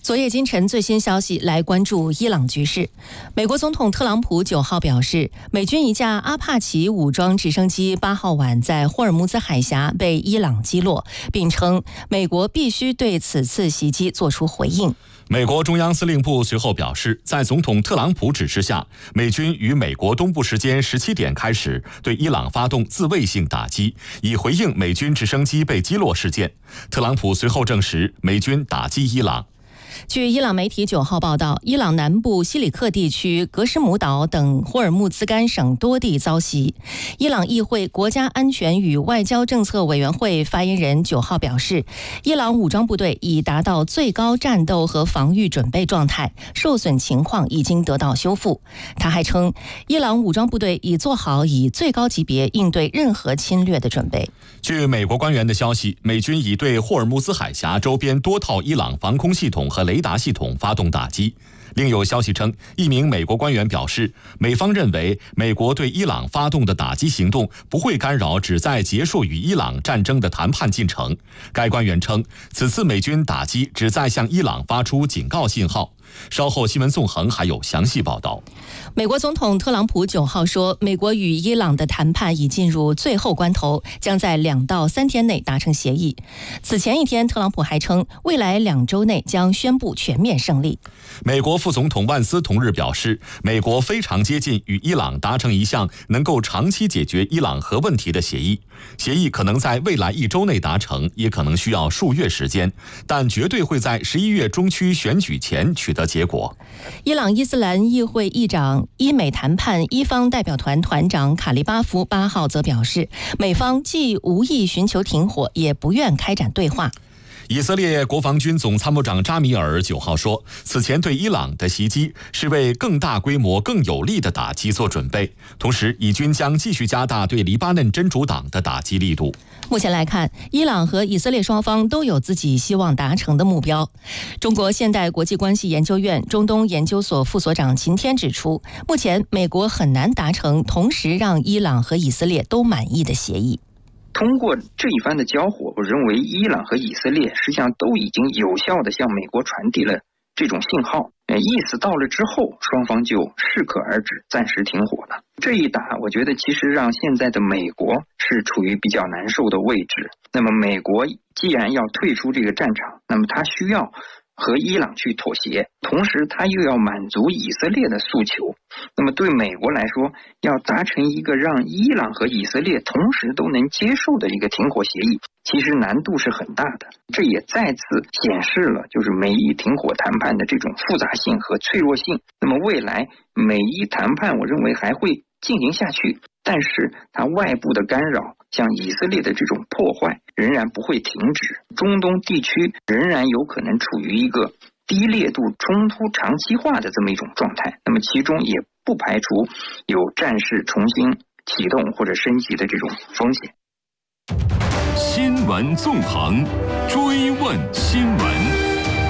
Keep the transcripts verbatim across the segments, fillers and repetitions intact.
昨夜今晨最新消息来关注伊朗局势。美国总统特朗普九号表示，美军一架阿帕奇武装直升机八号晚在霍尔木兹海峡被伊朗击落，并称美国必须对此次袭击作出回应。 美国中央司令部随后表示，在总统特朗普指示下，美军于美国东部时间十七点开始对伊朗发动自卫性打击，以回应美军直升机被击落事件。特朗普随后证实，美军打击伊朗。 据伊朗媒体九号报道，伊朗南部西里克地区格什姆岛等霍尔木兹干省多地遭袭。伊朗议会国家安全与外交政策委员会发言人九号表示，伊朗武装部队已达到最高战斗和防御准备状态，受损情况已经得到修复。他还称，伊朗武装部队已做好以最高级别应对任何侵略的准备。 据美国官员的消息，美军已对霍尔木兹海峡周边多套伊朗防空系统和雷达系统发动打击。另有消息称，一名美国官员表示，美方认为美国对伊朗发动的打击行动不会干扰旨在结束与伊朗战争的谈判进程。该官员称，此次美军打击旨在向伊朗发出警告信号。稍后新闻纵横还有详细报道。 美国总统特朗普九号说，美国与伊朗的谈判已进入最后关头，将在两到三天内达成协议。此前一天，特朗普还称，未来两周内将宣布全面胜利。 美国副总统万斯同日表示，美国非常接近与伊朗达成一项能够长期解决伊朗核问题的协议，协议可能在未来一周内达成，也可能需要数月时间，但绝对会在十一月中期选举前取得结果。 伊朗伊斯兰议会议长、伊美谈判伊方代表团团长卡利巴夫八号则表示，美方既无意寻求停火，也不愿开展对话。 以色列国防军总参谋长扎米尔九号说，此前对伊朗的袭击是为更大规模、更有力的打击做准备，同时以军将继续加大对黎巴嫩真主党的打击力度。 目前来看，伊朗和以色列双方都有自己希望达成的目标。中国现代国际关系研究院中东研究所副所长秦天指出，目前美国很难达成同时让伊朗和以色列都满意的协议。 通过这一番的交火，我认为伊朗和以色列实际上都已经有效地向美国传递了这种信号，呃，意思到了之后，双方就适可而止，暂时停火了。这一打，我觉得其实让现在的美国是处于比较难受的位置。那么美国既然要退出这个战场，那么它需要和伊朗去妥协，同时他又要满足以色列的诉求。那么对美国来说，要达成一个让伊朗和以色列同时都能接受的一个停火协议，其实难度是很大的。这也再次显示了就是美伊停火谈判的这种复杂性和脆弱性。那么未来美伊谈判，我认为还会进行下去，但是它外部的干扰，像以色列的这种破坏仍然不会停止，中东地区仍然有可能处于一个低烈度冲突长期化的这么一种状态，那么其中也不排除有战事重新启动或者升级的这种风险。 新闻纵横，追问新闻。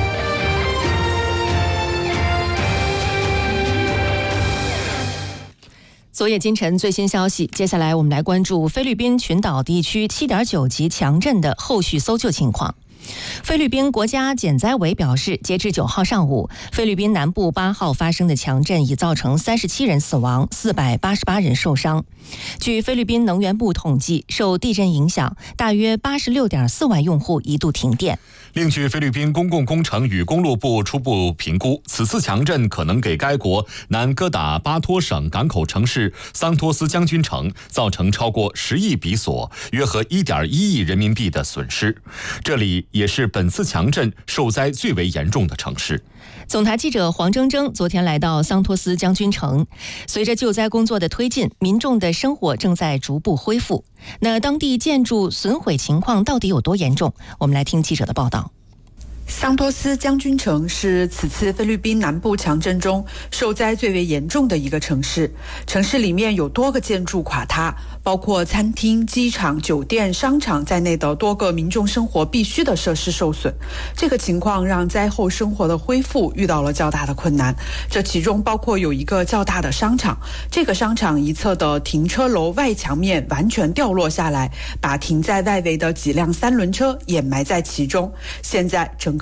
昨夜今晨最新消息，接下来我们来关注菲律宾群岛地区 七点九 级强震的后续搜救情况。菲律宾国家减灾委表示，截至九号上午，菲律宾南部八号发生的强震已造成三十七人死亡，四百八十八人受伤。据菲律宾能源部统计，受地震影响，大约八十六点四万用户一度停电。 另据菲律宾公共工程与公路部初步评估，此次强震可能给该国南哥打巴托省港口城市桑托斯将军城造成超过十亿比索，约合 一点一亿人民币的损失。这里也是本次强震受灾最为严重的城市。 总台记者黄铮铮昨天来到桑托斯将军城，随着救灾工作的推进，民众的生活正在逐步恢复。那当地建筑损毁情况到底有多严重？我们来听记者的报道。 桑托斯将军城是此次菲律宾南部强震中受灾最为严重的一个城市。城市里面有多个建筑垮塌，包括餐厅、机场、酒店、商场在内的多个民众生活必须的设施受损。这个情况让灾后生活的恢复遇到了较大的困难。这其中包括有一个较大的商场，这个商场一侧的停车楼外墙面完全掉落下来，把停在外围的几辆三轮车掩埋在其中。现在整